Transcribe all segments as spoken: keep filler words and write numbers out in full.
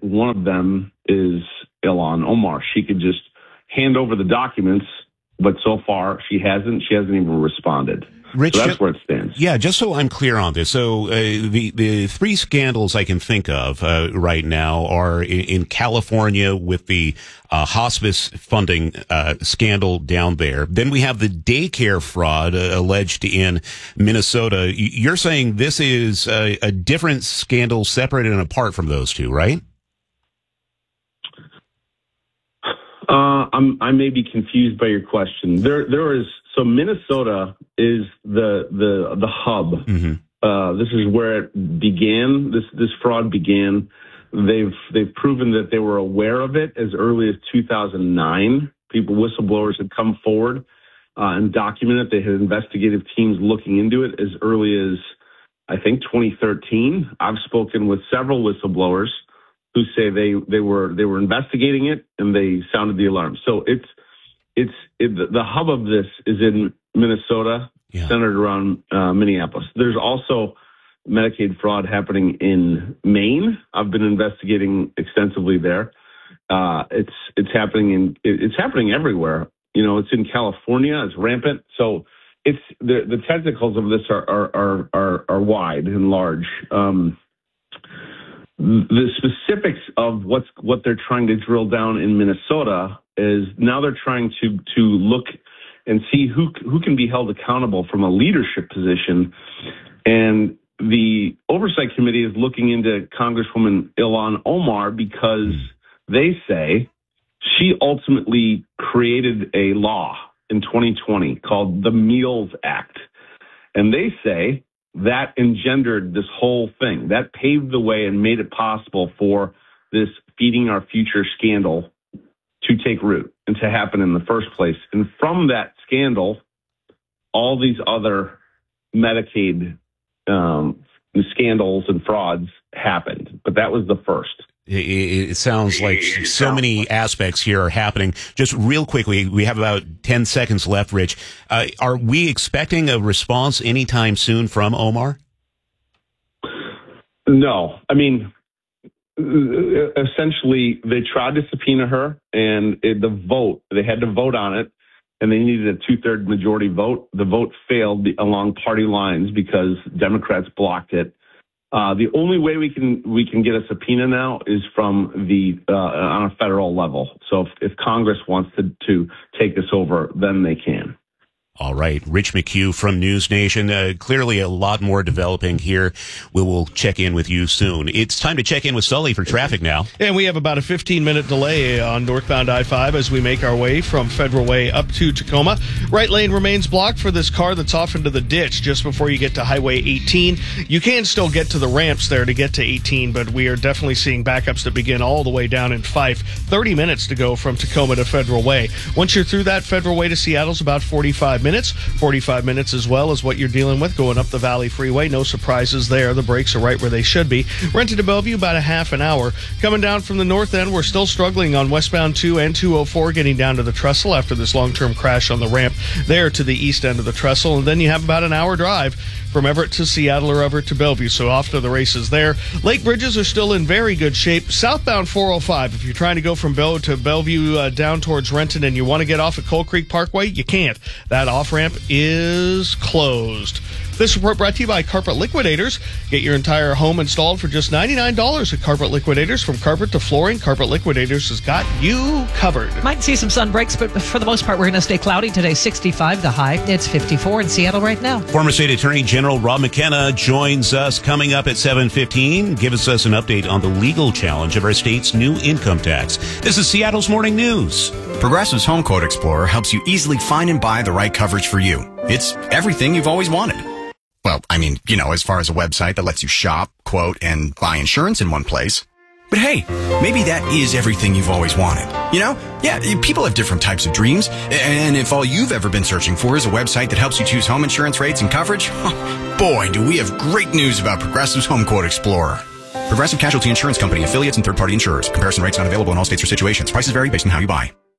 one of them is Ilhan Omar. She could just hand over the documents, but so far she hasn't. She hasn't even responded. Rich, so that's where it stands. Yeah, just so I'm clear on this. So uh, the the three scandals I can think of uh, right now are in, in California with the uh, hospice funding uh, scandal down there. Then we have the daycare fraud uh, alleged in Minnesota. You're saying this is a, a different scandal, separate and apart from those two, right? Uh, I'm, I may be confused by your question. There, there is so Minnesota is the the the hub. Mm-hmm. Uh, this is where it began. This this fraud began. They've they've proven that they were aware of it as early as two thousand nine. People, whistleblowers, had come forward uh, and documented. They had investigative teams looking into it as early as I think twenty thirteen. I've spoken with several whistleblowers who say they, they were they were investigating it and they sounded the alarm. So it's it's it, the hub of this is in Minnesota, yeah. centered around uh, Minneapolis. There's also Medicaid fraud happening in Maine. I've been investigating extensively there. Uh, it's it's happening in it's happening everywhere. You know, it's in California. It's rampant. So it's the the tentacles of this are are are are, are wide and large. Um, The specifics of what's what they're trying to drill down in Minnesota is now they're trying to to look and see who who can be held accountable from a leadership position. And the Oversight Committee is looking into Congresswoman Ilhan Omar because they say she ultimately created a law in twenty twenty called the Meals Act. And they say that engendered this whole thing. That paved the way and made it possible for this Feeding Our Future scandal to take root and to happen in the first place. And from that scandal, all these other Medicaid um, scandals and frauds happened. But that was the first. It, it sounds like so many aspects here are happening. Just real quickly, we have about ten seconds left, Rich. Uh, are we expecting a response anytime soon from Omar? No. I mean, essentially, they tried to subpoena her, and it, the vote, they had to vote on it, and they needed a two-thirds majority vote. The vote failed along party lines because Democrats blocked it. Uh, the only way we can we can get a subpoena now is from the uh, on a federal level. So if, if Congress wants to, to take this over, then they can. All right. Rich McHugh from News Nation. Uh, clearly a lot more developing here. We will check in with you soon. It's time to check in with Sully for traffic now. And we have about a fifteen minute delay on northbound I five as we make our way from Federal Way up to Tacoma. Right lane remains blocked for this car that's off into the ditch just before you get to Highway eighteen. You can still get to the ramps there to get to eighteen, but we are definitely seeing backups that begin all the way down in Fife. thirty minutes to go from Tacoma to Federal Way. Once you're through that, Federal Way to Seattle's about forty-five minutes. forty-five minutes as well as what you're dealing with going up the Valley Freeway. No surprises there. The brakes are right where they should be. Rented to Bellevue, about a half an hour. Coming down from the north end, we're still struggling on westbound two and two oh four getting down to the trestle after this long-term crash on the ramp there to the east end of the trestle. And then you have about an hour drive from Everett to Seattle or Everett to Bellevue. So off to the races there. Lake bridges are still in very good shape. Southbound four oh five, if you're trying to go from Bell to Bellevue uh, down towards Renton and you want to get off at Coal Creek Parkway, you can't. That off-ramp is closed. This report brought to you by Carpet Liquidators. Get your entire home installed for just ninety-nine dollars at Carpet Liquidators. From carpet to flooring, Carpet Liquidators has got you covered. Might see some sun breaks, but for the most part, we're going to stay cloudy today. sixty-five the high. It's fifty-four in Seattle right now. Former State Attorney General Rob McKenna joins us coming up at seven fifteen. Gives us an update on the legal challenge of our state's new income tax. This is Seattle's Morning News. Progressive's Home Quote Explorer helps you easily find and buy the right coverage for you. It's everything you've always wanted. Well, I mean, you know, as far as a website that lets you shop, quote, and buy insurance in one place. But hey, maybe that is everything you've always wanted. You know? Yeah, people have different types of dreams. And if all you've ever been searching for is a website that helps you choose home insurance rates and coverage, boy, do we have great news about Progressive's Home Quote Explorer. Progressive Casualty Insurance Company, affiliates, and third-party insurers. Comparison rates not available in all states or situations. Prices vary based on how you buy.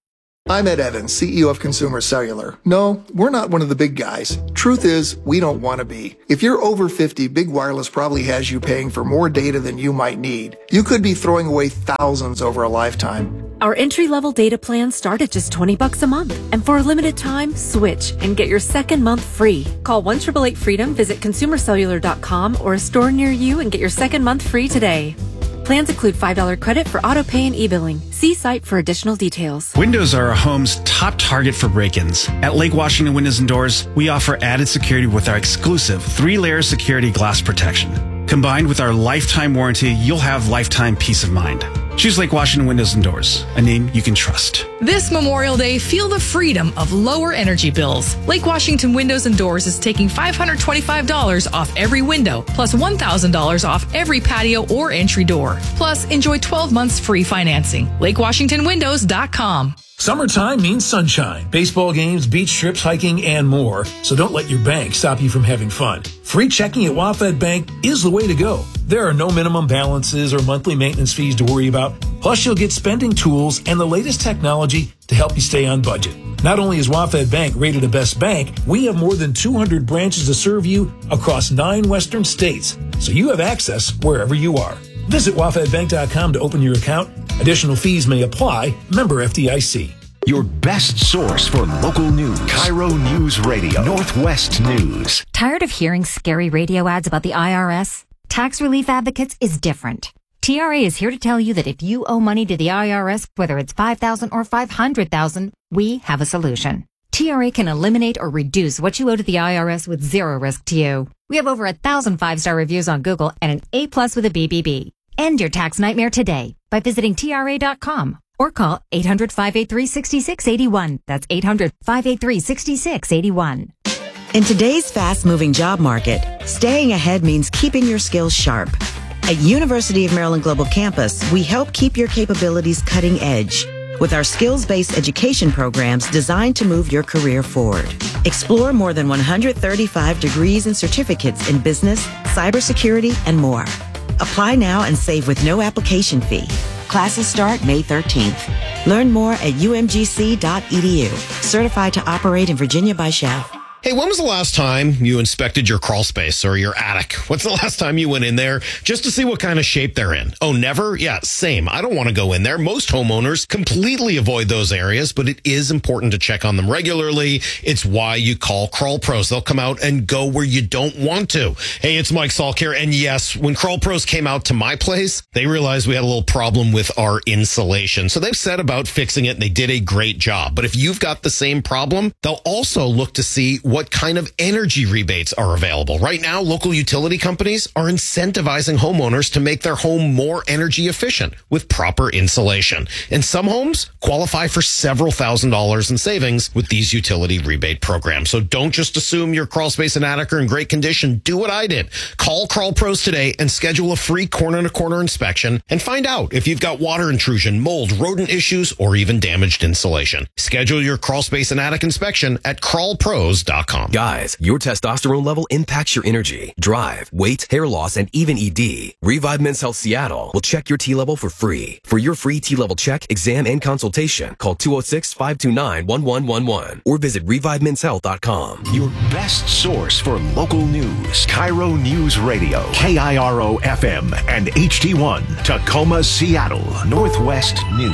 I'm Ed Evans, C E O of Consumer Cellular. No, we're not one of the big guys. Truth is, we don't want to be. If you're over fifty, Big Wireless probably has you paying for more data than you might need. You could be throwing away thousands over a lifetime. Our entry-level data plans start at just twenty bucks a month. And for a limited time, switch and get your second month free. Call one eight eight eight freedom, visit consumer cellular dot com or a store near you and get your second month free today. Plans include five dollars credit for auto pay and e-billing. See site for additional details. Windows are our home's top target for break-ins. At Lake Washington Windows and Doors, we offer added security with our exclusive three-layer security glass protection. Combined with our lifetime warranty, you'll have lifetime peace of mind. Choose Lake Washington Windows and Doors, a name you can trust. This Memorial Day, feel the freedom of lower energy bills. Lake Washington Windows and Doors is taking five hundred twenty-five dollars off every window, plus one thousand dollars off every patio or entry door. Plus, enjoy twelve months free financing. lake washington windows dot com. Summertime means sunshine, baseball games, beach trips, hiking, and more. So don't let your bank stop you from having fun. Free checking at WaFd Bank is the way to go. There are no minimum balances or monthly maintenance fees to worry about. Plus, you'll get spending tools and the latest technology to help you stay on budget. Not only is WaFd Bank rated a best bank, we have more than two hundred branches to serve you across nine western states, so you have access wherever you are. Visit wafd bank dot com to open your account. Additional fees may apply. Member F D I C. Your best source for local news. Cairo News Radio. Northwest News. Tired of hearing scary radio ads about the I R S? Tax Relief Advocates is different. T R A is here to tell you that if you owe money to the I R S, whether it's five thousand dollars or five hundred thousand dollars, we have a solution. T R A can eliminate or reduce what you owe to the I R S with zero risk to you. We have over a thousand five-star reviews on Google and an A plus with a B B B. End your tax nightmare today by visiting T R A dot com or call eight hundred, five eight three, six six eight one. That's eight hundred, five eight three, six six eight one. In today's fast-moving job market, staying ahead means keeping your skills sharp. At University of Maryland Global Campus, we help keep your capabilities cutting edge with our skills-based education programs designed to move your career forward. Explore more than one hundred thirty-five degrees and certificates in business, cybersecurity, and more. Apply now and save with no application fee. Classes start May thirteenth. Learn more at u m g c dot e d u. Certified to operate in Virginia by S C H A F. Hey, when was the last time you inspected your crawl space or your attic? What's the last time you went in there just to see what kind of shape they're in? Oh, never? Yeah, same. I don't want to go in there. Most homeowners completely avoid those areas, but it is important to check on them regularly. It's why you call Crawl Pros. They'll come out and go where you don't want to. Hey, it's Mike Salk here. And yes, when Crawl Pros came out to my place, they realized we had a little problem with our insulation. So they've set about fixing it and they did a great job. But if you've got the same problem, they'll also look to see what kind of energy rebates are available. Right now, local utility companies are incentivizing homeowners to make their home more energy efficient with proper insulation. And some homes qualify for several thousand dollars in savings with these utility rebate programs. So don't just assume your crawl space and attic are in great condition. Do what I did. Call Crawl Pros today and schedule a free corner-to-corner inspection and find out if you've got water intrusion, mold, rodent issues, or even damaged insulation. Schedule your crawl space and attic inspection at crawl pros dot com. Guys, your testosterone level impacts your energy, drive, weight, hair loss, and even E D. Revive Men's Health Seattle will check your T-level for free. For your free T-level check, exam, and consultation, call two oh six, five two nine, one one one one or visit revive mens health dot com. Your best source for local news. Cairo News Radio. K I R O F M and H D one. Tacoma, Seattle. Northwest News.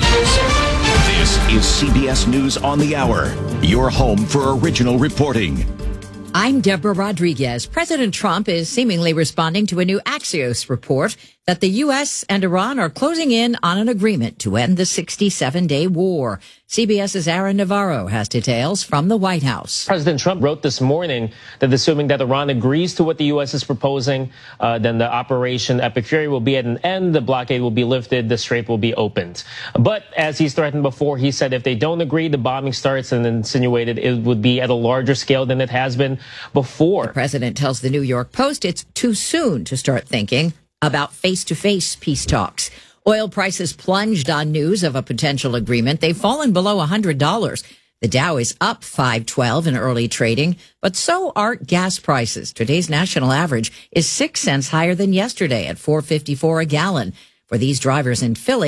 This is C B S News on the Hour. Your home for original reporting. I'm Deborah Rodriguez. President Trump is seemingly responding to a new Axios report that the U S and Iran are closing in on an agreement to end the sixty-seven day war. CBS's Aaron Navarro has details from the White House. President Trump wrote this morning that assuming that Iran agrees to what the U S is proposing, uh, then the Operation Epic Fury will be at an end, the blockade will be lifted, the strait will be opened. But as he's threatened before, he said if they don't agree, the bombing starts, and insinuated it would be at a larger scale than it has been before. The president tells the New York Post it's too soon to start thinking about face-to-face peace talks. Oil prices plunged on news of a potential agreement. They've fallen below one hundred dollars. The Dow is up five twelve in early trading, but so are gas prices. Today's national average is six cents higher than yesterday at four fifty-four a gallon. For these drivers in Philly,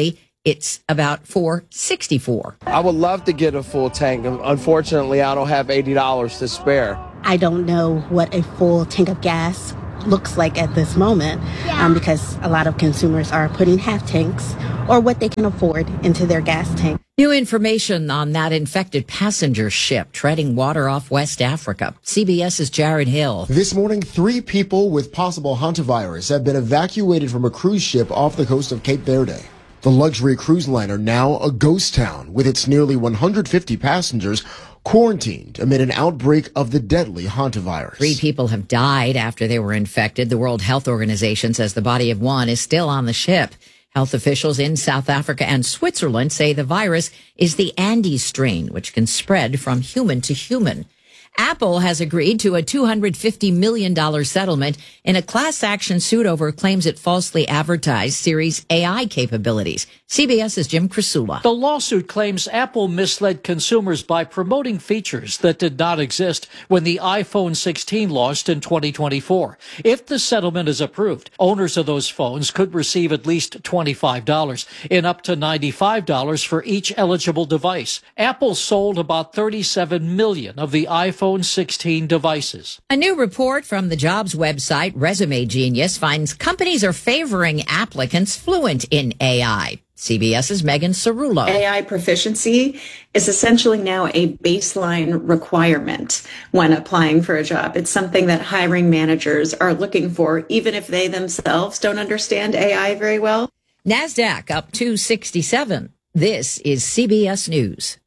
It's about four sixty-four. I would love to get a full tank. Unfortunately, I don't have eighty dollars to spare. I don't know what a full tank of gas looks like at this moment, um, because a lot of consumers are putting half tanks or what they can afford into their gas tank. New information on that infected passenger ship treading water off West Africa. CBS's Jared Hill. This morning, three people with possible hantavirus have been evacuated from a cruise ship off the coast of Cape Verde. The luxury cruise liner, now a ghost town, with its nearly one hundred fifty passengers quarantined amid an outbreak of the deadly hantavirus. Three people have died after they were infected. The World Health Organization says the body of one is still on the ship. Health officials in South Africa and Switzerland say the virus is the Andes strain, which can spread from human to human. Apple has agreed to a two hundred fifty million dollars settlement in a class action suit over claims it falsely advertised Siri's A I capabilities. CBS's Jim Krasula. The lawsuit claims Apple misled consumers by promoting features that did not exist when the iPhone sixteen launched in twenty twenty-four. If the settlement is approved, owners of those phones could receive at least twenty-five dollars and up to ninety-five dollars for each eligible device. Apple sold about thirty-seven million of the iPhone sixteen devices. A new report from the jobs website Resume Genius finds companies are favoring applicants fluent in A I. CBS's Megan Cerullo. A I proficiency is essentially now a baseline requirement when applying for a job. It's something that hiring managers are looking for, even if they themselves don't understand A I very well. NASDAQ up two sixty-seven. This is C B S News.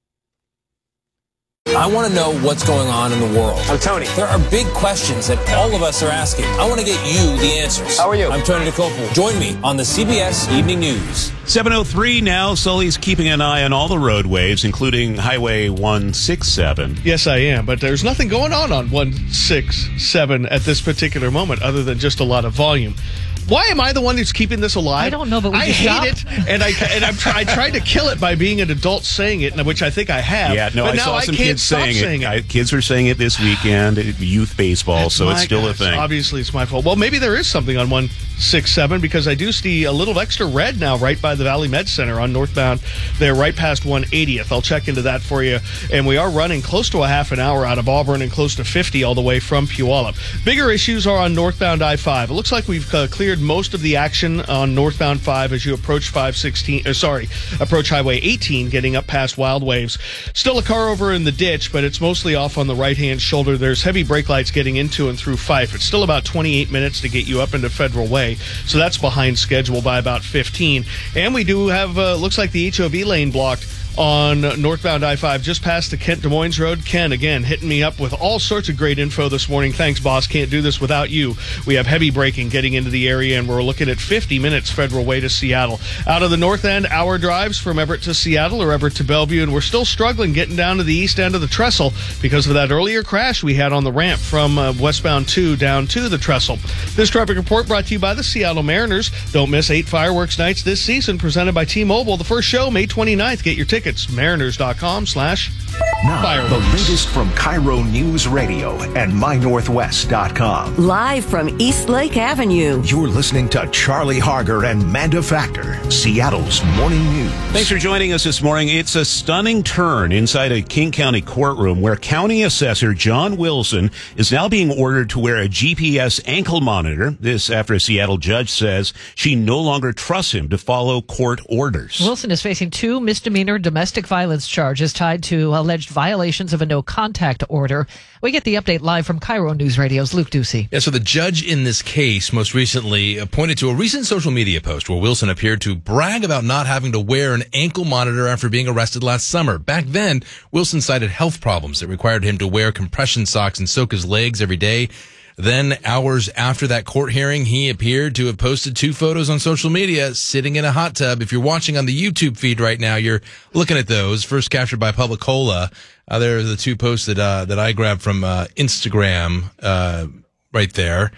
I want to know what's going on in the world. I'm Tony. There are big questions that all of us are asking. I want to get you the answers. How are you? I'm Tony DeCopel. Join me on the C B S Evening News. seven oh three now. Sully's keeping an eye on all the roadways, including Highway one sixty-seven. Yes, I am, but there's nothing going on on one sixty-seven at this particular moment other than just a lot of volume. Why am I the one who's keeping this alive? I don't know, but we I can hate stop. it, and I and I'm try, I tried to kill it by being an adult saying it, which I think I have. Yeah, no, but I now saw I some can't kids stop saying, saying it. it. I, kids are saying it this weekend, youth baseball, so it's My still gosh, a thing. Obviously, it's my fault. Well, maybe there is something on one sixty-seven because I do see a little extra red now right by the Valley Med Center on northbound. They're right past one eightieth. I'll check into that for you. And we are running close to a half an hour out of Auburn and close to fifty all the way from Puyallup. Bigger issues are on northbound I five. It looks like we've uh, cleared most of the action on northbound five as you approach five sixteen. Uh, sorry, approach Highway eighteen, getting up past Wild Waves. Still a car over in the ditch, but it's mostly off on the right-hand shoulder. There's heavy brake lights getting into and through Fife. It's still about twenty-eight minutes to get you up into Federal Way, so that's behind schedule by about fifteen. And we do have, uh, looks like the H O V lane blocked on northbound I five just past the Kent Des Moines Road. Ken, again, hitting me up with all sorts of great info this morning. Thanks, boss. Can't do this without you. We have heavy braking getting into the area, and we're looking at fifty minutes Federal Way to Seattle. Out of the north end, hour drives from Everett to Seattle or Everett to Bellevue, and we're still struggling getting down to the east end of the trestle because of that earlier crash we had on the ramp from uh, westbound two down to the trestle. This traffic report brought to you by the Seattle Mariners. Don't miss eight fireworks nights this season presented by T-Mobile. The first show, May twenty-ninth. Get your tickets. Mariners.com slash Now, the latest from Cairo News Radio and my northwest dot com. Live from East Lake Avenue. You're listening to Charlie Harger and Manda Factor, Seattle's morning news. Thanks for joining us this morning. It's a stunning turn inside a King County courtroom where County Assessor John Wilson is now being ordered to wear a G P S ankle monitor. This after a Seattle judge says she no longer trusts him to follow court orders. Wilson is facing two misdemeanor domestic violence charges tied to alleged violations of a no-contact order. We get the update live from Cairo News Radio's Luke Ducey. Yeah, so the judge in this case most recently pointed to a recent social media post where Wilson appeared to brag about not having to wear an ankle monitor after being arrested last summer. Back then, Wilson cited health problems that required him to wear compression socks and soak his legs every day. Then, hours after that court hearing, he appeared to have posted two photos on social media sitting in a hot tub. If you're watching on the YouTube feed right now, you're looking at those, first captured by Publicola. Uh, there are the two posts that uh, that I grabbed from uh, Instagram uh, right there.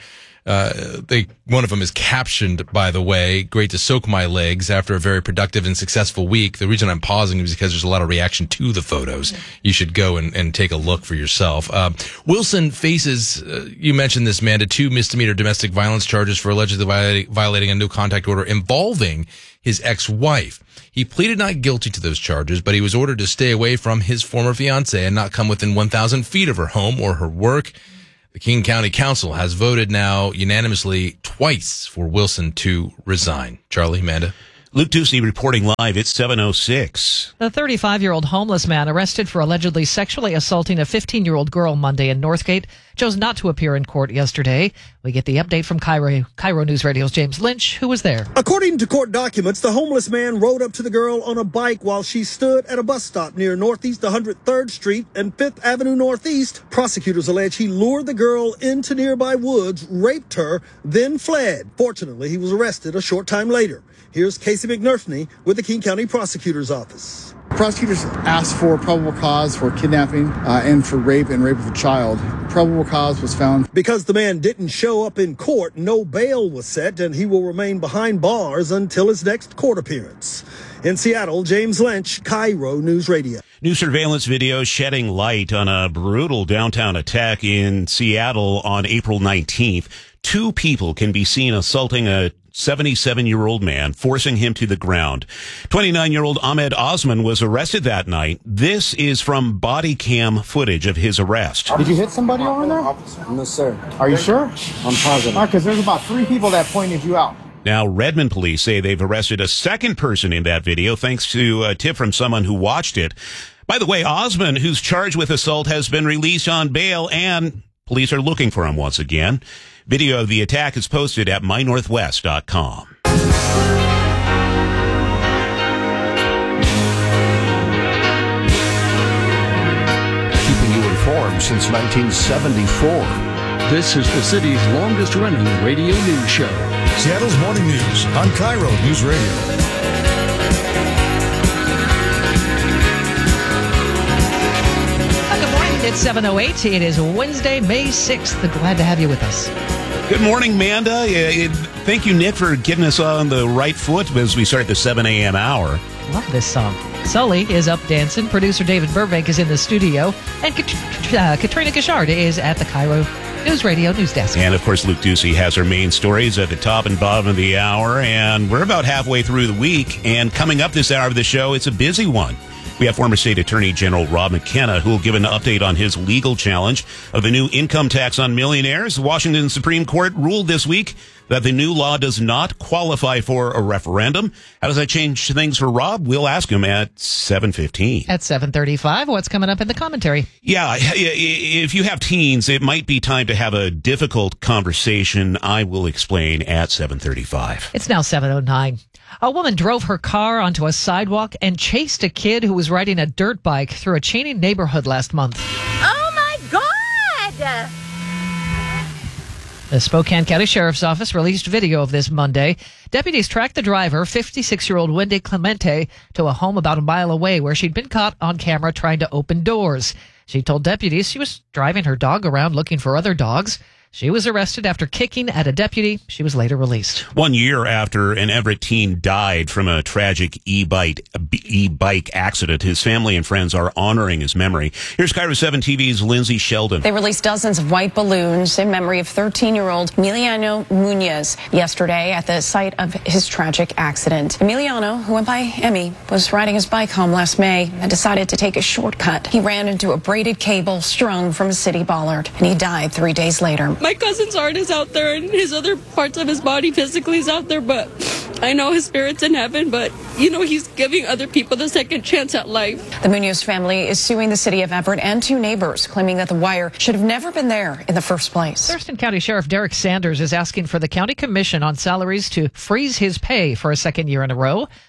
Uh, they, one of them is captioned, by the way, "Great to soak my legs after a very productive and successful week." The reason I'm pausing is because there's a lot of reaction to the photos. You should go and, and take a look for yourself. Uh, Wilson faces, uh, you mentioned this, Amanda, two misdemeanor domestic violence charges for allegedly violating, violating a no contact order involving his ex-wife. He pleaded not guilty to those charges, but he was ordered to stay away from his former fiancée and not come within one thousand feet of her home or her work. The King County Council has voted now unanimously twice for Wilson to resign. Charlie, Amanda? Luke Ducey reporting live. It's seven oh six. The thirty-five-yeur-old homeless man arrested for allegedly sexually assaulting a fifteen-year-old girl Monday in Northgate chose not to appear in court yesterday. We get the update from Cairo, Cairo News Radio's James Lynch, who was there. According to court documents, the homeless man rode up to the girl on a bike while she stood at a bus stop near Northeast one hundred third Street and Fifth Avenue Northeast. Prosecutors allege he lured the girl into nearby woods, raped her, then fled. Fortunately, he was arrested a short time later. Here's Casey McNerfney with the King County Prosecutor's Office. Prosecutors asked for probable cause for kidnapping uh, and for rape and rape of a child. Probable cause was found. Because the man didn't show up in court, no bail was set, and he will remain behind bars until his next court appearance. In Seattle, James Lynch, Cairo News Radio. New surveillance video shedding light on a brutal downtown attack in Seattle on April nineteenth. Two people can be seen assaulting a seventy-seven-year-old man, forcing him to the ground. twenty-nine-year-old Ahmed Osman was arrested that night. This is from body cam footage of his arrest. Did you hit somebody over there? No, sir. Are you sure? I'm positive. All right, because there's about three people that pointed you out. Now, Redmond police say they've arrested a second person in that video, thanks to a tip from someone who watched it. By the way, Osman, who's charged with assault, has been released on bail, and police are looking for him once again. Video of the attack is posted at my northwest dot com. Keeping you informed since nineteen seventy-four. This is the city's longest-running radio news show. Seattle's Morning News on Cairo News Radio. It's seven oh eight. It is Wednesday, May sixth. Glad to have you with us. Good morning, Amanda. Uh, thank you, Nick, for getting us on the right foot as we start the seven a.m. hour. Love this song. Sully is up dancing. Producer David Burbank is in the studio. And Kat- uh, Katrina Gashard is at the Cairo News Radio News Desk. And, of course, Luke Ducey has our main stories at the top and bottom of the hour. And we're about halfway through the week. And coming up this hour of the show, it's a busy one. We have former State Attorney General Rob McKenna, who will give an update on his legal challenge of the new income tax on millionaires. The Washington Supreme Court ruled this week that the new law does not qualify for a referendum. How does that change things for Rob? We'll ask him at seven fifteen. At seven thirty-five, what's coming up in the commentary? Yeah, if you have teens, it might be time to have a difficult conversation. I will explain at seven thirty-five. It's now seven oh nine. A woman drove her car onto a sidewalk and chased a kid who was riding a dirt bike through a Cheney neighborhood last month. Oh, my God! The Spokane County Sheriff's Office released video of this Monday. Deputies tracked the driver, fifty-six-year-old Wendy Clemente, to a home about a mile away where she'd been caught on camera trying to open doors. She told deputies she was driving her dog around looking for other dogs. She was arrested after kicking at a deputy. She was later released. One year after an Everett teen died from a tragic e-bike, e-bike accident, his family and friends are honoring his memory. Here's Cairo seven T V's Lindsay Sheldon. They released dozens of white balloons in memory of thirteen-year-old Emiliano Munoz yesterday at the site of his tragic accident. Emiliano, who went by Emmy, was riding his bike home last May and decided to take a shortcut. He ran into a braided cable strung from a city bollard, and he died three days later. My cousin's heart is out there and his other parts of his body physically is out there, but I know his spirit's in heaven, but, you know, he's giving other people the second chance at life. The Munoz family is suing the city of Everett and two neighbors, claiming that the wire should have never been there in the first place. Thurston County Sheriff Derek Sanders is asking for the county commission on salaries to freeze his pay for a second year in a row.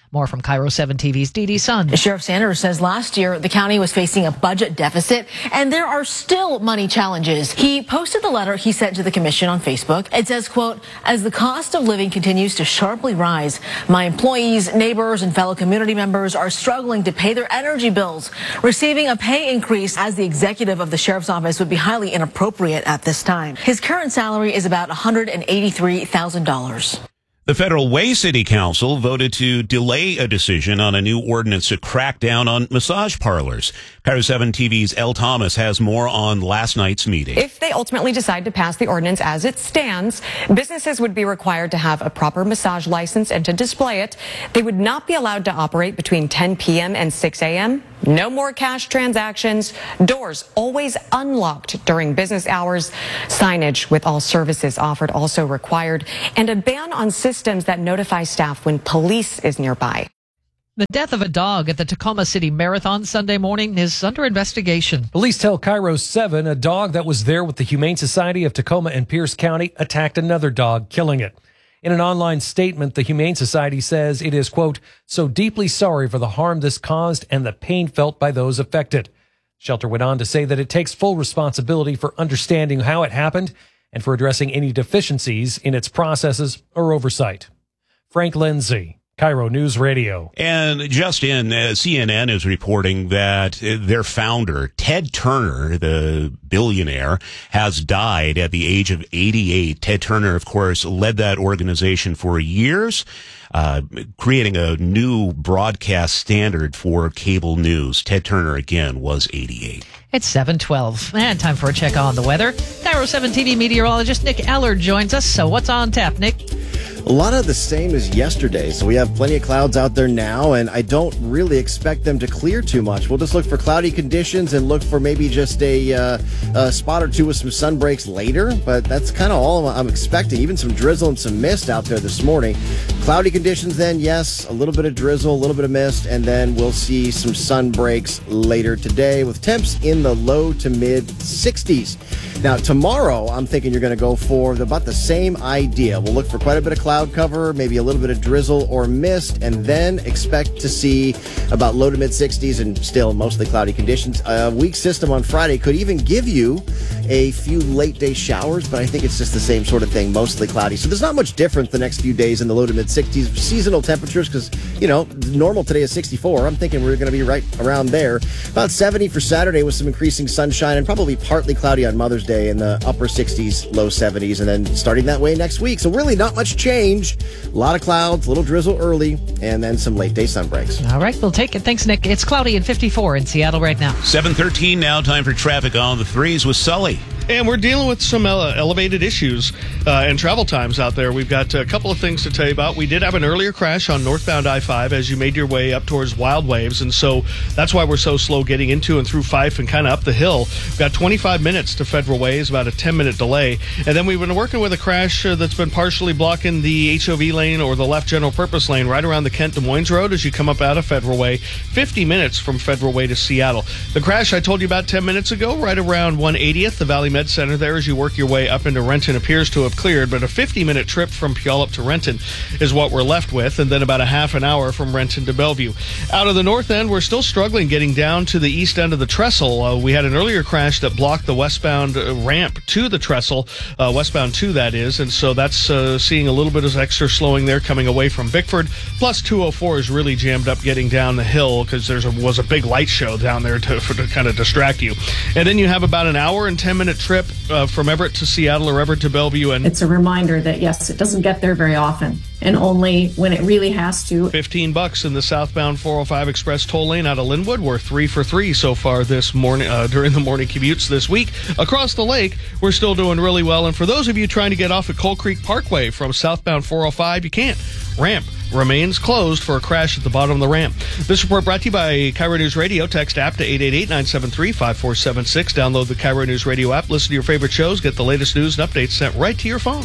More from Cairo seven T V's Dee Dee Sun. Sheriff Sanders says last year the county was facing a budget deficit, and there are still money challenges. He posted the letter he sent to the commission on Facebook. It says, quote, as the cost of living continues to sharply rise, my employees, neighbors, and fellow community members are struggling to pay their energy bills. Receiving a pay increase as the executive of the sheriff's office would be highly inappropriate at this time. His current salary is about one hundred eighty-three thousand dollars. The Federal Way City Council voted to delay a decision on a new ordinance to crack down on massage parlors. Cairo seven T V's Elle Thomas has more on last night's meeting. If they ultimately decide to pass the ordinance as it stands, businesses would be required to have a proper massage license and to display it. They would not be allowed to operate between ten p.m. and six a.m. No more cash transactions. Doors always unlocked during business hours. Signage with all services offered also required. And a ban on systems that notify staff when police is nearby. The death of a dog at the Tacoma City Marathon Sunday morning is under investigation. Police tell Cairo seven a dog that was there with the Humane Society of Tacoma and Pierce County attacked another dog, killing it. In an online statement, the Humane Society says it is, quote, so deeply sorry for the harm this caused and the pain felt by those affected. Shelter went on to say that it takes full responsibility for understanding how it happened and for addressing any deficiencies in its processes or oversight. Frank Lindsay, Cairo News Radio. And just in, uh, C N N is reporting that uh, their founder, Ted Turner, the billionaire, has died at the age of eighty-eight. Ted Turner, of course, led that organization for years, uh, creating a new broadcast standard for cable news. Ted Turner, again, was eighty-eight. It's seven twelve. And time for a check on the weather. Cairo seven T V meteorologist Nick Allard joins us. So what's on tap, Nick? A lot of the same as yesterday. So we have plenty of clouds out there now, and I don't really expect them to clear too much. We'll just look for cloudy conditions and look for maybe just a, uh, a spot or two with some sun breaks later, but that's kind of all I'm expecting. Even some drizzle and some mist out there this morning. Cloudy conditions then, yes, a little bit of drizzle, a little bit of mist, and then we'll see some sun breaks later today with temps in the low to mid sixties. Now, tomorrow, I'm thinking you're going to go for about the same idea. We'll look for quite a bit of cloud cover, maybe a little bit of drizzle or mist, and then expect to see about low to mid sixties and still mostly cloudy conditions. A weak system on Friday could even give you a few late day showers, but I think it's just the same sort of thing, mostly cloudy. So there's not much difference the next few days in the low to mid sixties. Seasonal temperatures, because, you know, normal today is sixty-four. I'm thinking we're going to be right around there. About seventy for Saturday with some increasing sunshine and probably partly cloudy on Mother's Day in the upper sixties, low seventies, and then starting that way next week. So really not much change. A lot of clouds, a little drizzle early, and then some late day sun breaks. All right, we'll take it. Thanks, Nick. It's cloudy and fifty-four in Seattle right now. seven thirteen now, time for traffic on the threes with Sully. And we're dealing with some ele- elevated issues uh, and travel times out there. We've got a couple of things to tell you about. We did have an earlier crash on northbound I five as you made your way up towards Wild Waves, and so that's why we're so slow getting into and through Fife and kind of up the hill. We've got twenty-five minutes to Federal Way, is about a ten-minute delay. And then we've been working with a crash uh, that's been partially blocking the H O V lane or the left general purpose lane right around the Kent Des Moines Road as you come up out of Federal Way, fifty minutes from Federal Way to Seattle. The crash I told you about ten minutes ago, right around one eightieth, the Valley Med Center there as you work your way up into Renton appears to have cleared, but a fifty-minute trip from Puyallup to Renton is what we're left with, and then about a half an hour from Renton to Bellevue. Out of the north end, we're still struggling getting down to the east end of the trestle. Uh, we had an earlier crash that blocked the westbound uh, ramp to the trestle, uh, westbound two that is, and so that's uh, seeing a little bit of extra slowing there coming away from Bickford. Plus two oh four is really jammed up getting down the hill because there was a big light show down there to, for, to kind of distract you. And then you have about an hour and ten minute trip uh, from Everett to Seattle or Everett to Bellevue. And it's a reminder that, yes, it doesn't get there very often, and only when it really has to. fifteen bucks in the southbound four oh five express toll lane out of Linwood. We're three for three so far this morning uh, during the morning commutes this week. Across the lake, we're still doing really well. And for those of you trying to get off at Coal Creek Parkway from southbound four oh five, you can't. Ramp remains closed for a crash at the bottom of the ramp. This report brought to you by Cairo News Radio. Text app to eight eight eight, nine seven three, five four seven six. Download the Cairo News Radio app. Listen to your favorite shows. Get the latest news and updates sent right to your phone.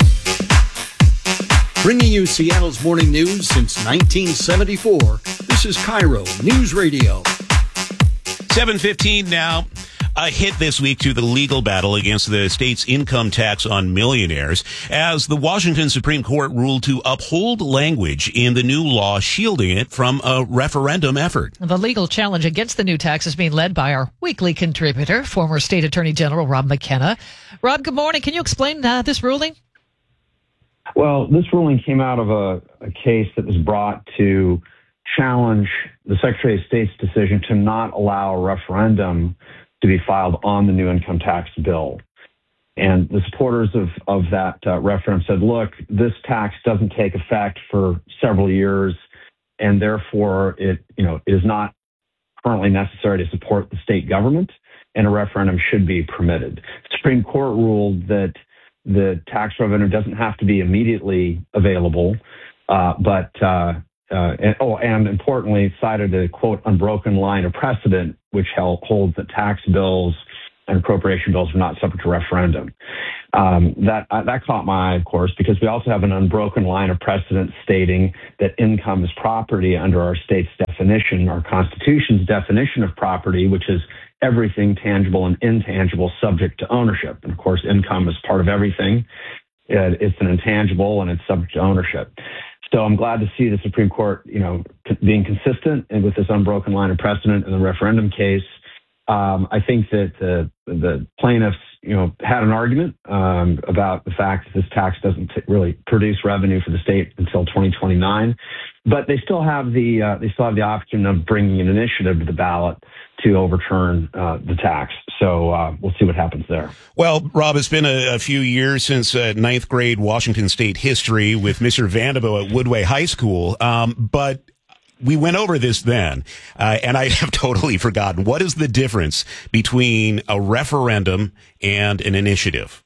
Bringing you Seattle's morning news since nineteen seventy-four. This is Cairo News Radio. seven fifteen now. a hit this week to the legal battle against the state's income tax on millionaires as the Washington Supreme Court ruled to uphold language in the new law shielding it from a referendum effort. The legal challenge against the new tax is being led by our weekly contributor, former State Attorney General Rob McKenna. Rob, good morning. Can you explain uh, this ruling? Well, this ruling came out of a, a case that was brought to challenge the Secretary of State's decision to not allow a referendum to be filed on the new income tax bill. And the supporters of, of that uh, referendum said, look, this tax doesn't take effect for several years, and therefore it, you know, is not currently necessary to support the state government, and a referendum should be permitted. The Supreme Court ruled that the tax revenue doesn't have to be immediately available, uh, but uh, Uh, and, oh, and importantly, cited a, quote, unbroken line of precedent, which held, holds that tax bills and appropriation bills are not subject to referendum. Um, that uh, that caught my eye, of course, because we also have an unbroken line of precedent stating that income is property under our state's definition, our Constitution's definition of property, which is everything tangible and intangible subject to ownership. And, of course, income is part of everything. It, it's an intangible, and it's subject to ownership. So I'm glad to see the Supreme Court, you know, being consistent and with this unbroken line of precedent in the referendum case. Um, I think that the, the plaintiffs, you know, had an argument um, about the fact that this tax doesn't t- really produce revenue for the state until twenty twenty-nine, but they still have the uh, they still have the option of bringing an initiative to the ballot to overturn uh, the tax. So uh, we'll see what happens there. Well, Rob, it's been a, a few years since uh, ninth grade Washington State history with Mister Vanderbilt at Woodway High School, um, but we went over this then, uh, and I have totally forgotten. What is the difference between a referendum and an initiative?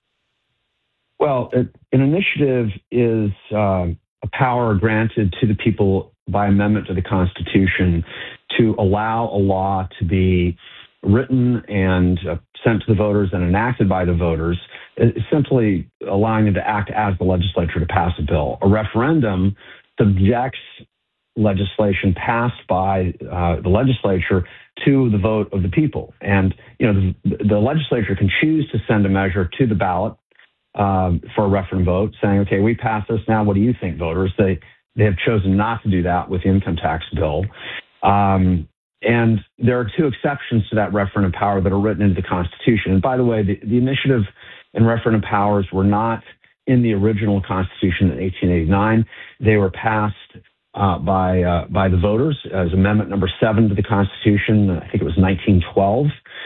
Well, it, an initiative is uh, a power granted to the people by amendment to the Constitution to allow a law to be written and uh, sent to the voters and enacted by the voters, is simply allowing them to act as the legislature to pass a bill. A referendum subjects legislation passed by uh, the legislature to the vote of the people. And, you know, the, the legislature can choose to send a measure to the ballot um, for a referendum vote saying, okay, we passed this, now what do you think, voters? They, they have chosen not to do that with the income tax bill. Um, and there are two exceptions to that referendum power that are written into the Constitution. And by the way, the, the initiative and referendum powers were not in the original Constitution in eighteen eighty-nine. They were passed uh, by uh, by the voters as Amendment Number Seven to the Constitution. I think it was nineteen twelve,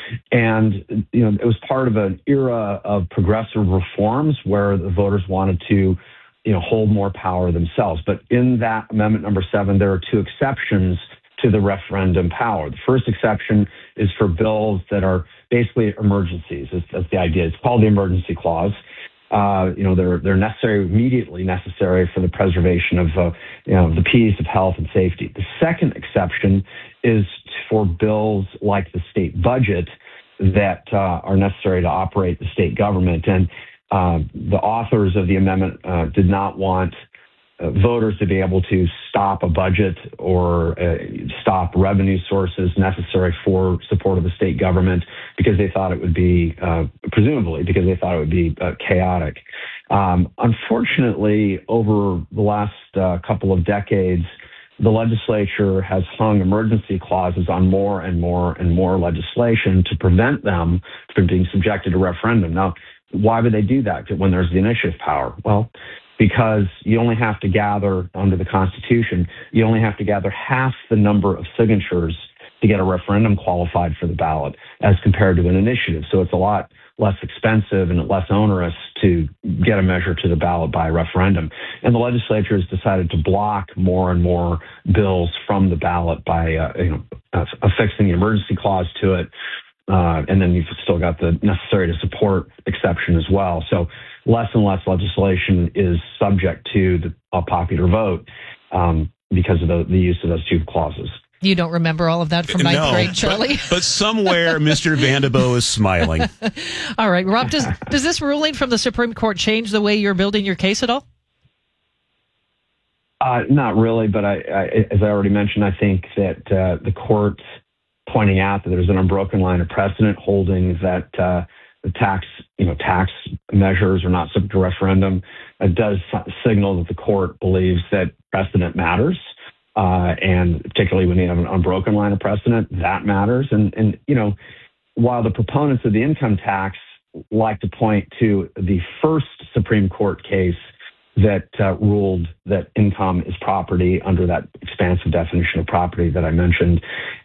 and you know it was part of an era of progressive reforms where the voters wanted to, you know, hold more power themselves. But in that Amendment Number Seven, there are two exceptions to the referendum power. The first exception is for bills that are basically emergencies. That's, that's the idea. It's called the emergency clause. Uh, you know, they're they're necessary, immediately necessary for the preservation of uh, you know the peace, of health, and safety. The second exception is for bills like the state budget that uh, are necessary to operate the state government. And uh, the authors of the amendment uh, did not want Uh, voters to be able to stop a budget or uh, stop revenue sources necessary for support of the state government because they thought it would be, uh, presumably, because they thought it would be uh, chaotic. Um, unfortunately, over the last uh, couple of decades, the legislature has hung emergency clauses on more and more and more legislation to prevent them from being subjected to referendum. Now, why would they do that when there's the initiative power? Well, because you only have to gather, under the Constitution, you only have to gather half the number of signatures to get a referendum qualified for the ballot as compared to an initiative. So it's a lot less expensive and less onerous to get a measure to the ballot by referendum. And the legislature has decided to block more and more bills from the ballot by uh, you know, uh, affixing the emergency clause to it. Uh, and then you've still got the necessary to support exception as well. So less and less legislation is subject to the a popular vote um, because of the, the use of those two clauses. You don't remember all of that from ninth no, grade, Charlie? But, but somewhere Mister Vanderbilt is smiling. All right, Rob, does, does this ruling from the Supreme Court change the way you're building your case at all? Uh, not really, but I, I, as I already mentioned, I think that uh, the court pointing out that there's an unbroken line of precedent holding that uh, the tax, you know, tax measures are not subject to referendum. It does signal that the court believes that precedent matters, uh, and particularly when you have an unbroken line of precedent, that matters. And and you know, while the proponents of the income tax like to point to the first Supreme Court case that uh, ruled that income is property under that expansive definition of property that I mentioned,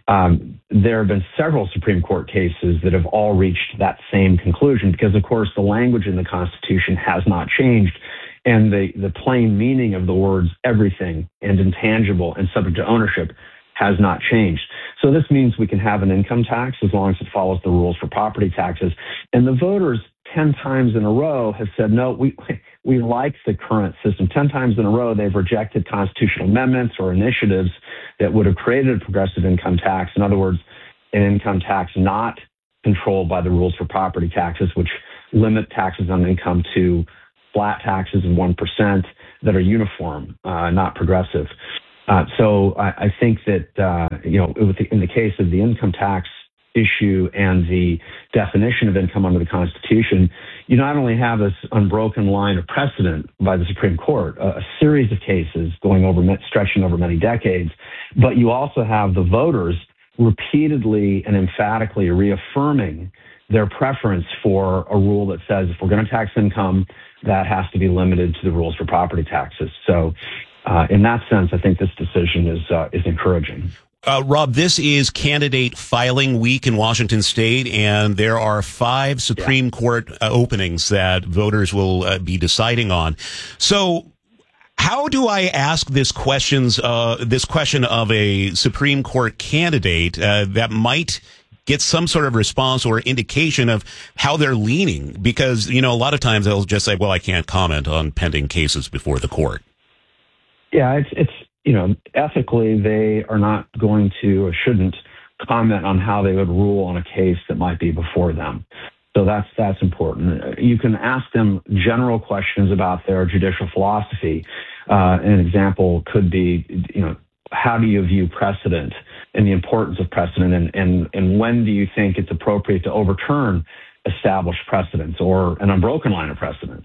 um, there have been several Supreme Court cases that have all reached that same conclusion because, of course, the language in the Constitution has not changed, and the, the plain meaning of the words everything and intangible and subject to ownership has not changed. So this means we can have an income tax as long as it follows the rules for property taxes. And the voters ten times in a row have said, no, we we like the current system. ten times in a row, they've rejected constitutional amendments or initiatives that would have created a progressive income tax. In other words, an income tax not controlled by the rules for property taxes, which limit taxes on income to flat taxes of one percent that are uniform, uh, not progressive. Uh, so I, I think that, uh, you know, in the case of the income tax issue and the definition of income under the Constitution, you not only have this unbroken line of precedent by the Supreme Court, a, a series of cases going over, stretching over many decades, but you also have the voters repeatedly and emphatically reaffirming their preference for a rule that says if we're going to tax income, that has to be limited to the rules for property taxes. So uh, in that sense, I think this decision is uh, is encouraging. Uh, Rob, this is candidate filing week in Washington State, and there are five Supreme yeah. Court uh, openings that voters will uh, be deciding on. So how do I ask this questions, uh, this question of a Supreme Court candidate uh, that might get some sort of response or indication of how they're leaning? Because, you know, a lot of times they'll just say, well, I can't comment on pending cases before the court. Yeah, it's, it's, you know, ethically, they are not going to or shouldn't comment on how they would rule on a case that might be before them. So that's that's important. You can ask them general questions about their judicial philosophy. Uh, an example could be, you know, how do you view precedent and the importance of precedent, and, and, and when do you think it's appropriate to overturn established precedents or an unbroken line of precedent?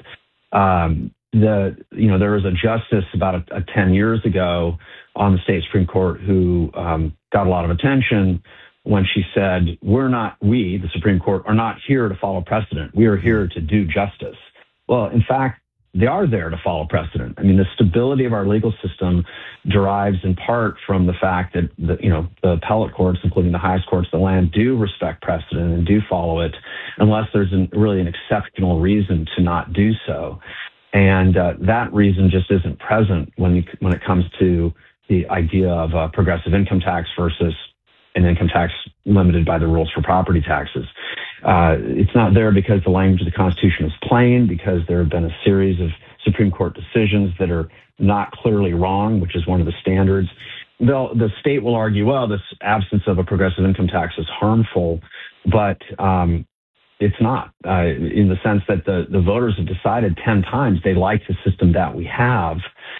Um, The you know there was a justice about a, a ten years ago on the state Supreme Court who um, got a lot of attention when she said, "We're not we the Supreme Court are not here to follow precedent. We are here to do justice." Well, in fact, they are there to follow precedent. I mean, the stability of our legal system derives in part from the fact that the, you know the appellate courts, including the highest courts of the land, do respect precedent and do follow it, unless there's an, really an exceptional reason to not do so. And uh, that reason just isn't present when you, when it comes to the idea of a progressive income tax versus an income tax limited by the rules for property taxes. Uh, it's not there because the language of the Constitution is plain, because there have been a series of Supreme Court decisions that are not clearly wrong, which is one of the standards. They'll, the state will argue, well, this absence of a progressive income tax is harmful, but um, it's not, uh, in the sense that the, the voters have decided ten times they like the system that we have.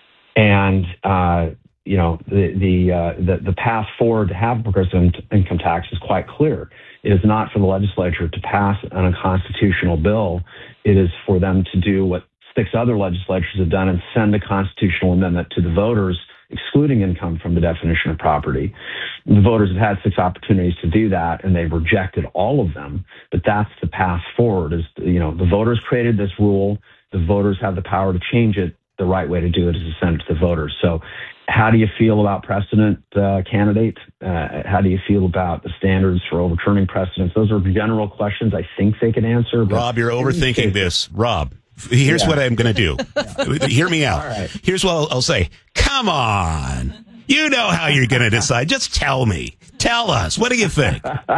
And, uh, you know, the the, uh, the the path forward to have progressive in- income tax is quite clear. It is not for the legislature to pass an unconstitutional bill. It is for them to do what six other legislatures have done and send a constitutional amendment to the voters excluding income from the definition of property. The voters have had six opportunities to do that, and they've rejected all of them. But that's the path forward. Is, you know, the voters created this rule. The voters have the power to change it. The right way to do it is to send it to the voters. So how do you feel about precedent, uh, candidate? Uh, how do you feel about the standards for overturning precedents? Those are general questions I think they can answer. But Rob, you're overthinking this. Rob, here's yeah. what I'm going to do. yeah. Hear me out. Right. Here's what I'll, I'll say. Come on. You know how you're going to decide. Just tell me. Tell us. What do you think?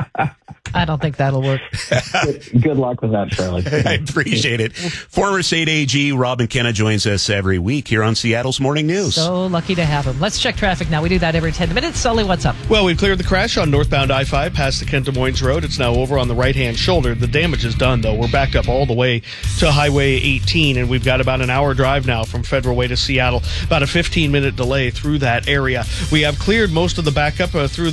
I don't think that'll work. good, good luck with that, Charlie. I appreciate it. Former State A G Rob McKenna joins us every week here on Seattle's Morning News. So lucky to have him. Let's check traffic now. We do that every ten minutes. Sully, what's up? Well, we've cleared the crash on northbound I five past the Kent Des Moines Road. It's now over on the right-hand shoulder. The damage is done, though. We're backed up all the way to Highway eighteen, and we've got about an hour drive now from Federal Way to Seattle. About a fifteen-minute delay through that area. We have cleared most of the backup uh, through the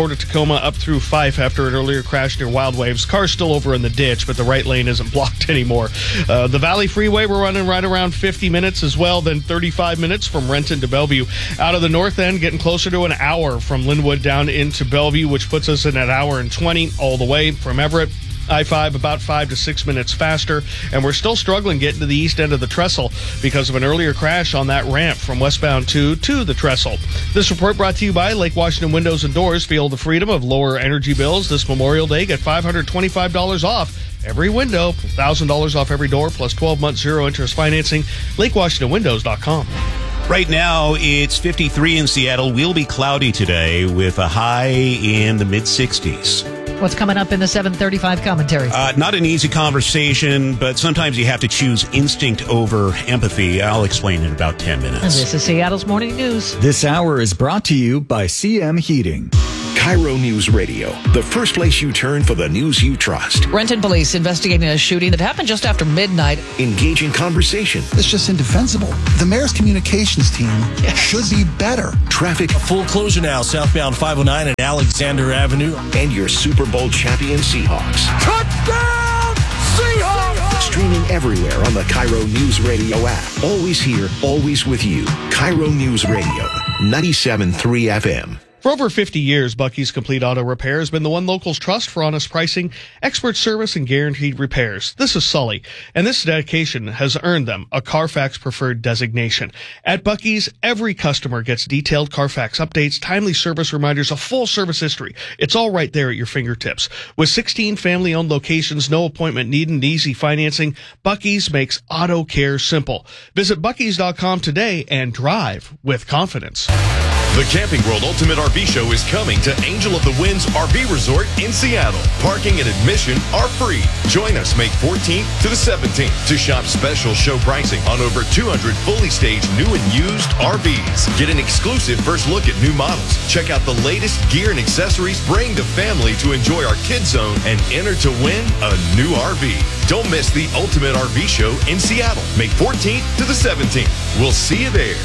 Port of Tacoma up through Fife after an earlier crash near Wild Waves. Car's still over in the ditch, but the right lane isn't blocked anymore. Uh, the Valley Freeway, we're running right around fifty minutes as well, then thirty-five minutes from Renton to Bellevue. Out of the north end, getting closer to an hour from Linwood down into Bellevue, which puts us in an hour and twenty all the way from Everett. I five about five to six minutes faster, and we're still struggling getting to the east end of the trestle because of an earlier crash on that ramp from westbound two to the trestle. This report brought to you by Lake Washington Windows and Doors. Feel the freedom of lower energy bills this Memorial Day. Get five hundred twenty-five dollars off every window, one thousand dollars off every door, plus twelve months zero interest financing. Lake Washington Windows dot com. Right now, it's fifty-three in Seattle. We'll be cloudy today with a high in the mid sixties. What's coming up in the seven thirty-five commentary? Uh, not an easy conversation, but sometimes you have to choose instinct over empathy. I'll explain in about ten minutes. And this is Seattle's Morning News. This hour is brought to you by C M Heating. Cairo News Radio, the first place you turn for the news you trust. Renton police investigating a shooting that happened just after midnight. Engaging conversation. It's just indefensible. The mayor's communications team yes. should be better. Traffic. A full closure now, southbound five oh nine and Alexander Avenue. And your Super Bowl champion Seahawks. Touchdown, Seahawks! Streaming everywhere on the Cairo News Radio app. Always here, always with you. Cairo News Radio, ninety-seven point three F M. For over fifty years, Bucky's Complete Auto Repair has been the one locals trust for honest pricing, expert service, and guaranteed repairs. This is Sully, and this dedication has earned them a Carfax Preferred designation. At Bucky's, every customer gets detailed Carfax updates, timely service reminders, a full service history. It's all right there at your fingertips. With sixteen family-owned locations, no appointment needed, and easy financing, Bucky's makes auto care simple. Visit Bucky's dot com today and drive with confidence. The Camping World Ultimate R V Show is coming to Angel of the Winds R V Resort in Seattle. Parking and admission are free. Join us May fourteenth to the seventeenth to shop special show pricing on over two hundred fully staged new and used R Vs. Get an exclusive first look at new models. Check out the latest gear and accessories. Bring the family to enjoy our Kids Zone and enter to win a new R V. Don't miss the Ultimate R V Show in Seattle, May fourteenth to the seventeenth. We'll see you there.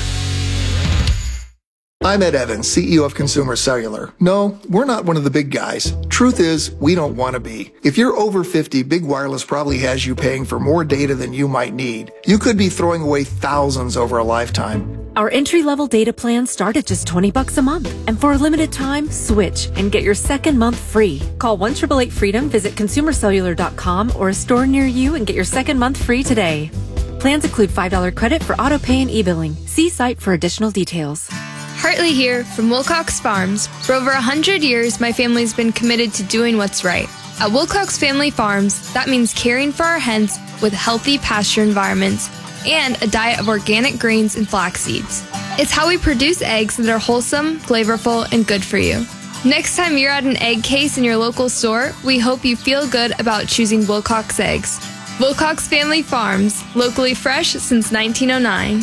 I'm Ed Evans, C E O of Consumer Cellular. No, we're not one of the big guys. Truth is, we don't want to be. If you're over fifty, Big Wireless probably has you paying for more data than you might need. You could be throwing away thousands over a lifetime. Our entry-level data plans start at just twenty bucks a month. And for a limited time, switch and get your second month free. Call one eight eight eight freedom, visit consumer cellular dot com or a store near you and get your second month free today. Plans include five dollars credit for auto pay and e-billing. See site for additional details. Hartley here from Wilcox Farms. For over one hundred years, my family's been committed to doing what's right. At Wilcox Family Farms, that means caring for our hens with healthy pasture environments and a diet of organic grains and flax seeds. It's how we produce eggs that are wholesome, flavorful, and good for you. Next time you're at an egg case in your local store, we hope you feel good about choosing Wilcox eggs. Wilcox Family Farms, locally fresh since nineteen oh nine.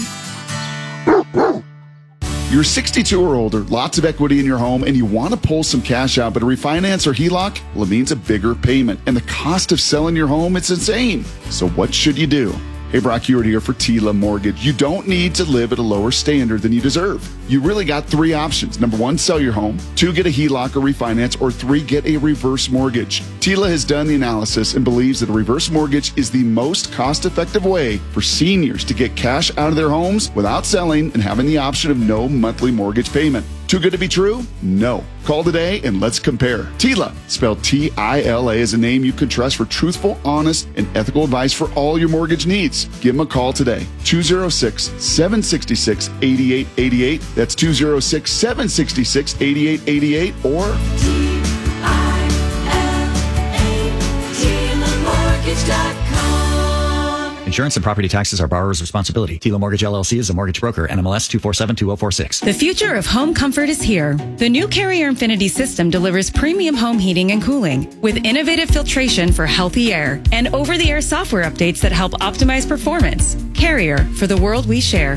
You're sixty-two or older, lots of equity in your home, and you want to pull some cash out, but a refinance or H E L O C, well, it means a bigger payment. And the cost of selling your home, it's insane. So what should you do? Hey, Brock Hewitt here for Tila Mortgage. You don't need to live at a lower standard than you deserve. You really got three options. Number one, sell your home. Two, get a H E L O C or refinance. Or three, get a reverse mortgage. Tila has done the analysis and believes that a reverse mortgage is the most cost-effective way for seniors to get cash out of their homes without selling and having the option of no monthly mortgage payment. Too good to be true? No. Call today and let's compare. Tila, spelled T I L A, is a name you can trust for truthful, honest, and ethical advice for all your mortgage needs. Give them a call today. two oh six, seven six six, eight eight eight eight. That's two oh six, seven six six, eight eight eight eight or T I L A, Tila Mortgage dot com. Insurance and property taxes are borrower's responsibility. Tila Mortgage L L C is a mortgage broker. N M L S two four seven two zero four six. The future of home comfort is here. The new Carrier Infinity system delivers premium home heating and cooling with innovative filtration for healthy air and over-the-air software updates that help optimize performance. Carrier, for the world we share.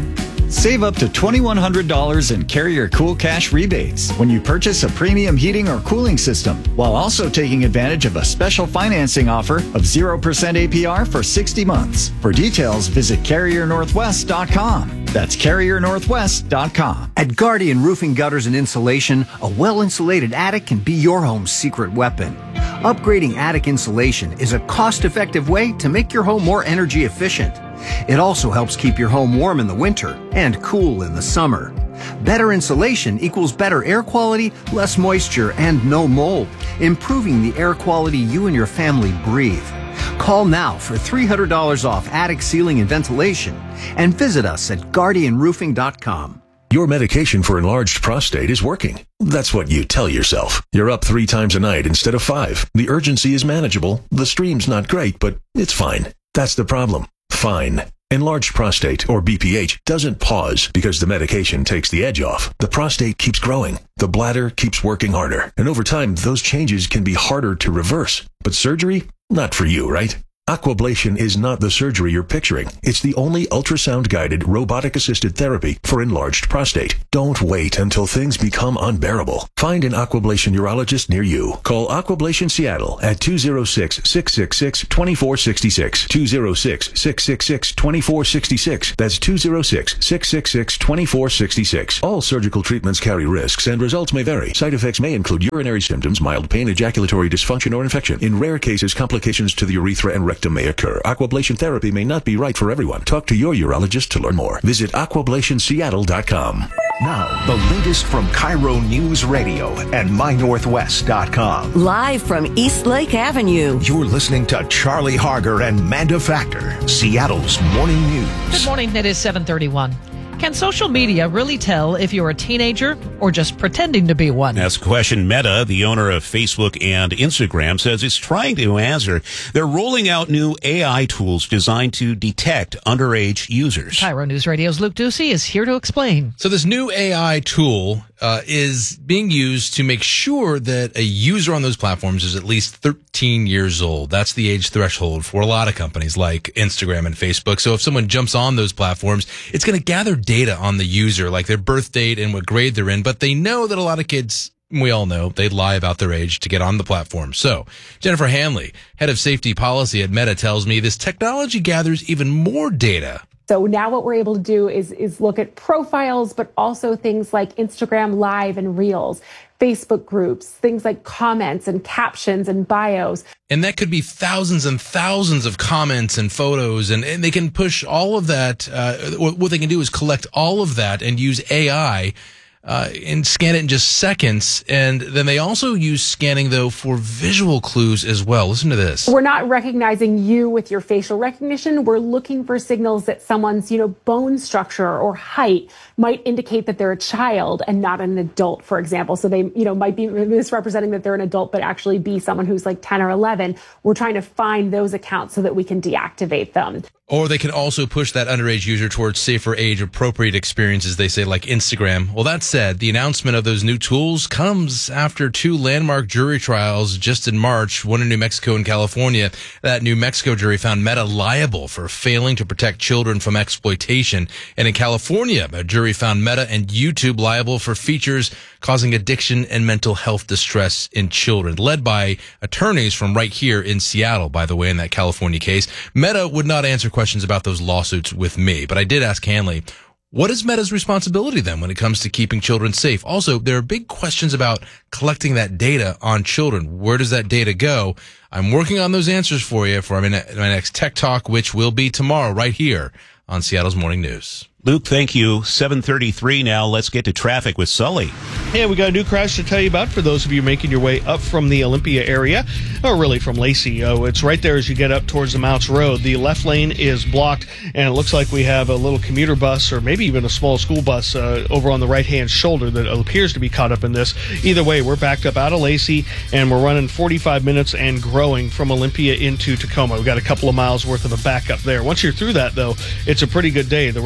Save up to twenty-one hundred dollars in Carrier Cool Cash rebates when you purchase a premium heating or cooling system, while also taking advantage of a special financing offer of zero percent A P R for sixty months. For details, visit carrier northwest dot com. That's carrier northwest dot com. At Guardian Roofing, Gutters, and Insulation, a well-insulated attic can be your home's secret weapon. Upgrading attic insulation is a cost-effective way to make your home more energy efficient. It also helps keep your home warm in the winter and cool in the summer. Better insulation equals better air quality, less moisture, and no mold, improving the air quality you and your family breathe. Call now for three hundred dollars off attic sealing and ventilation and visit us at guardian roofing dot com. Your medication for enlarged prostate is working. That's what you tell yourself. You're up three times a night instead of five. The urgency is manageable. The stream's not great, but it's fine. That's the problem. Fine. Enlarged prostate, or B P H, doesn't pause because the medication takes the edge off. The prostate keeps growing. The bladder keeps working harder. And over time, those changes can be harder to reverse. But surgery? Not for you, right? Aquablation is not the surgery you're picturing. It's the only ultrasound-guided, robotic-assisted therapy for enlarged prostate. Don't wait until things become unbearable. Find an Aquablation urologist near you. Call Aquablation Seattle at two oh six, six six six, two four six six, two oh six, six six six, two four six six. That's two oh six, six six six, two four six six. All surgical treatments carry risks and results may vary. Side effects may include urinary symptoms, mild pain, ejaculatory dysfunction, or infection. In rare cases, complications to the urethra and rectum may occur. Aquablation therapy may not be right for everyone. Talk to your urologist to learn more. Visit aquablation seattle dot com. Now, the latest from Cairo News Radio and my northwest dot com. Live from East Lake Avenue. You're listening to Charlie Harger and Manda Factor, Seattle's morning news. Good morning. It is seven thirty-one. Can social media really tell if you're a teenager or just pretending to be one? That's a question Meta, the owner of Facebook and Instagram, says it's trying to answer. They're rolling out new A I tools designed to detect underage users. Cairo News Radio's Luke Ducey is here to explain. So this new A I tool uh, is being used to make sure that a user on those platforms is at least thirteen years old. That's the age threshold for a lot of companies like Instagram and Facebook. So if someone jumps on those platforms, it's going to gather data on the user, like their birth date and what grade they're in. But they know that a lot of kids, we all know, they lie about their age to get on the platform. So Jennifer Hanley, head of safety policy at Meta, tells me this technology gathers even more data. So now what we're able to do is, is look at profiles, but also things like Instagram Live and Reels, Facebook groups, things like comments and captions and bios. And that could be thousands and thousands of comments and photos, and, and they can push all of that. Uh, what they can do is collect all of that and use A I uh, and scan it in just seconds. And then they also use scanning, though, for visual clues as well. Listen to this. We're not recognizing you with your facial recognition. We're looking for signals that someone's, you know, bone structure or height might indicate that they're a child and not an adult, for example. So they, you know, might be misrepresenting that they're an adult, but actually be someone who's like ten or eleven. We're trying to find those accounts so that we can deactivate them. Or they can also push that underage user towards safer age-appropriate experiences, they say, like Instagram. Well, that said, the announcement of those new tools comes after two landmark jury trials just in March, one in New Mexico and California. That New Mexico jury found Meta liable for failing to protect children from exploitation. And in California, a jury found Meta and YouTube liable for features causing addiction and mental health distress in children, led by attorneys from right here in Seattle, by the way, in that California case. Meta would not answer questions about those lawsuits with me, but I did ask Hanley, what is Meta's responsibility then when it comes to keeping children safe? Also, there are big questions about collecting that data on children. Where does that data go? I'm working on those answers for you for my next Tech Talk, which will be tomorrow right here on Seattle's Morning News. Luke, thank you. seven thirty-three now. Let's get to traffic with Sully. Yeah, we got a new crash to tell you about for those of you making your way up from the Olympia area, or really from Lacey. Oh, it's right there as you get up towards the Mounts Road. The left lane is blocked, and it looks like we have a little commuter bus or maybe even a small school bus uh, over on the right-hand shoulder that appears to be caught up in this. Either way, we're backed up out of Lacey, and we're running forty-five minutes and growing from Olympia into Tacoma. We've got a couple of miles worth of a backup there. Once you're through that, though, it's a pretty good day. The rest of the way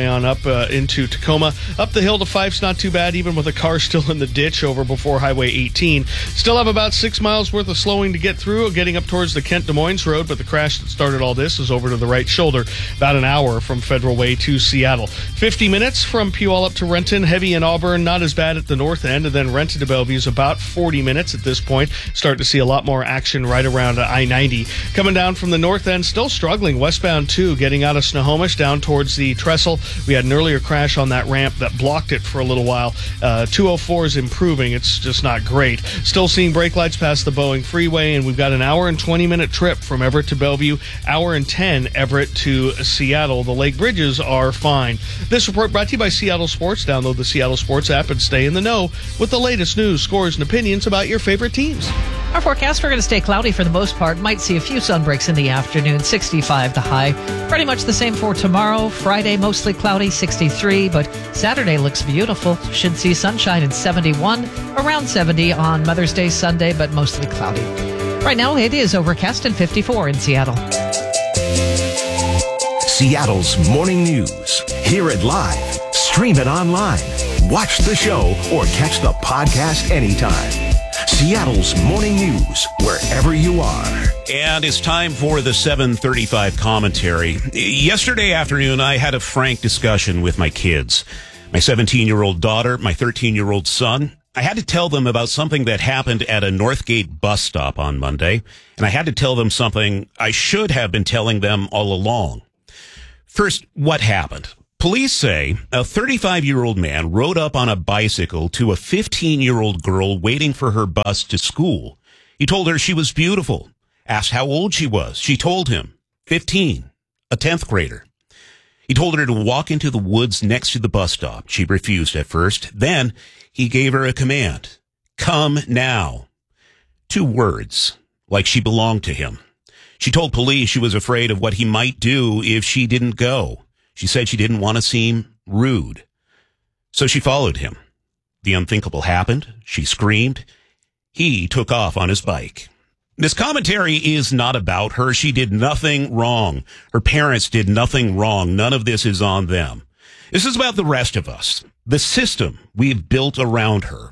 way on up uh, into Tacoma. Up the hill to Fife's not too bad, even with a car still in the ditch over before Highway eighteen. Still have about six miles worth of slowing to get through, getting up towards the Kent Des Moines Road, but the crash that started all this is over to the right shoulder, about an hour from Federal Way to Seattle. fifty minutes from Puyallup up to Renton, heavy in Auburn, not as bad at the north end, and then Renton to Bellevue is about forty minutes at this point. Starting to see a lot more action right around I ninety. Coming down from the north end, still struggling, westbound two, getting out of Snohomish down towards the Trestle. We had an earlier crash on that ramp that blocked it for a little while. Uh, two oh four is improving. It's just not great. Still seeing brake lights past the Boeing Freeway, and we've got an hour and twenty minute trip from Everett to Bellevue, hour and ten Everett to Seattle. The lake bridges are fine. This report brought to you by Seattle Sports. Download the Seattle Sports app and stay in the know with the latest news, scores, and opinions about your favorite teams. Our forecast, we're going to stay cloudy for the most part. Might see a few sunbreaks in the afternoon, sixty-five the high. Pretty much the same for tomorrow. Friday, mostly cloudy, sixty-three, but Saturday looks beautiful. Should see sunshine and seventy-one, around seventy on Mother's Day Sunday, but mostly cloudy. Right now, it is overcast and fifty-four in Seattle. Seattle's morning news. Hear it live, stream it online, watch the show, or catch the podcast anytime. Seattle's morning news, wherever you are. And it's time for the seven thirty-five commentary. Yesterday afternoon, I had a frank discussion with my kids. My seventeen-year-old daughter, my thirteen-year-old son. I had to tell them about something that happened at a Northgate bus stop on Monday, and I had to tell them something I should have been telling them all along. First, what happened? Police say a thirty-five-year-old man rode up on a bicycle to a fifteen-year-old girl waiting for her bus to school. He told her she was beautiful, asked how old she was. She told him, fifteen, a tenth grader. He told her to walk into the woods next to the bus stop. She refused at first. Then he gave her a command, come now. Two words, like she belonged to him. She told police she was afraid of what he might do if she didn't go. She said she didn't want to seem rude. So she followed him. The unthinkable happened. She screamed. He took off on his bike. This commentary is not about her. She did nothing wrong. Her parents did nothing wrong. None of this is on them. This is about the rest of us, the system we've built around her.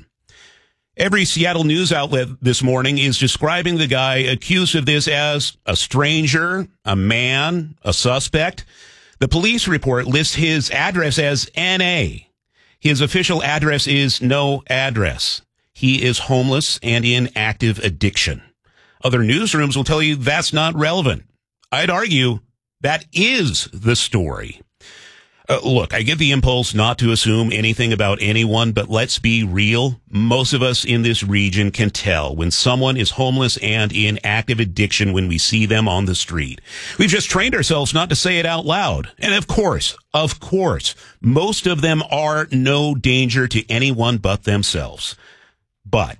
Every Seattle news outlet this morning is describing the guy accused of this as a stranger, a man, a suspect. The police report lists his address as N A. His official address is no address. He is homeless and in active addiction. Other newsrooms will tell you that's not relevant. I'd argue that is the story. Uh, look, I get the impulse not to assume anything about anyone, but let's be real. Most of us in this region can tell when someone is homeless and in active addiction when we see them on the street. We've just trained ourselves not to say it out loud. And of course, of course, most of them are no danger to anyone but themselves. But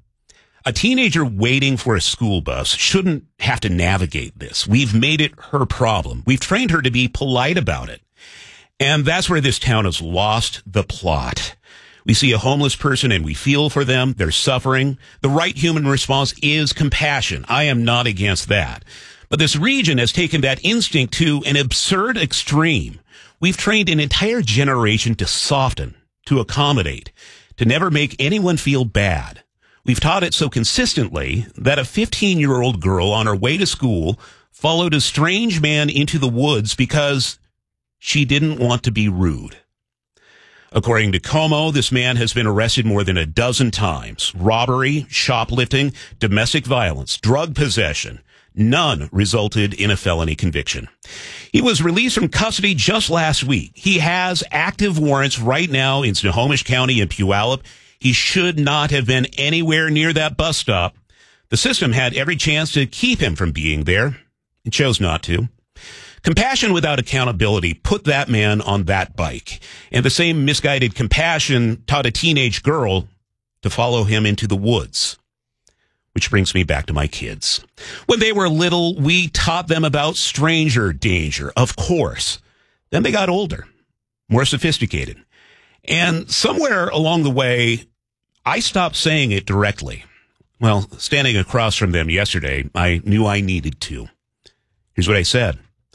a teenager waiting for a school bus shouldn't have to navigate this. We've made it her problem. We've trained her to be polite about it. And that's where this town has lost the plot. We see a homeless person and we feel for them. They're suffering. The right human response is compassion. I am not against that. But this region has taken that instinct to an absurd extreme. We've trained an entire generation to soften, to accommodate, to never make anyone feel bad. We've taught it so consistently that a fifteen-year-old girl on her way to school followed a strange man into the woods because she didn't want to be rude. According to Como, this man has been arrested more than a dozen times. Robbery, shoplifting, domestic violence, drug possession. None resulted in a felony conviction. He was released from custody just last week. He has active warrants right now in Snohomish County and Puyallup. He should not have been anywhere near that bus stop. The system had every chance to keep him from being there. It chose not to. Compassion without accountability put that man on that bike. And the same misguided compassion taught a teenage girl to follow him into the woods. Which brings me back to my kids. When they were little, we taught them about stranger danger, of course. Then they got older, more sophisticated. And somewhere along the way, I stopped saying it directly. Well, standing across from them yesterday, I knew I needed to. Here's what I said.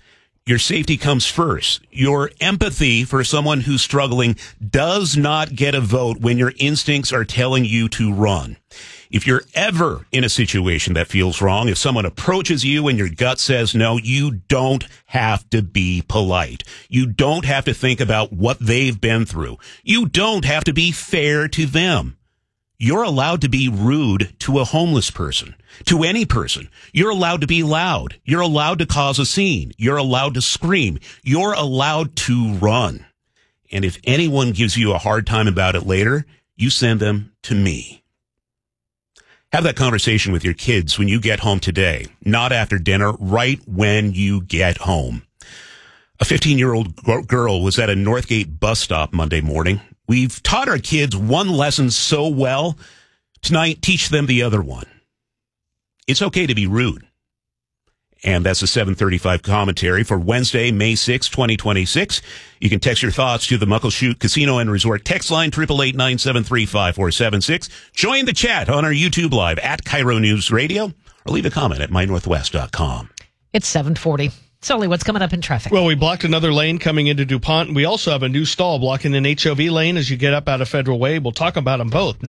Your safety comes first. Your empathy for someone who's struggling does not get a vote when your instincts are telling you to run. If you're ever in a situation that feels wrong, if someone approaches you and your gut says no, you don't have to be polite. You don't have to think about what they've been through. You don't have to be fair to them. You're allowed to be rude to a homeless person, to any person. You're allowed to be loud. You're allowed to cause a scene. You're allowed to scream. You're allowed to run. And if anyone gives you a hard time about it later, you send them to me. Have that conversation with your kids when you get home today, not after dinner, right when you get home. A fifteen-year-old g- girl was at a Northgate bus stop Monday morning. We've taught our kids one lesson so well. Tonight, teach them the other one. It's okay to be rude. And that's the seven thirty-five commentary for Wednesday, May sixth, twenty twenty-six. You can text your thoughts to the Muckleshoot Casino and Resort text line, eight eight eight, nine seven three, five four seven six. Join the chat on our YouTube Live at Cairo News Radio, or leave a comment at my northwest dot com. It's seven forty. Sully, what's coming up in traffic? Well, we blocked another lane coming into DuPont. We also have a new stall blocking an H O V lane as you get up out of Federal Way. We'll talk about them both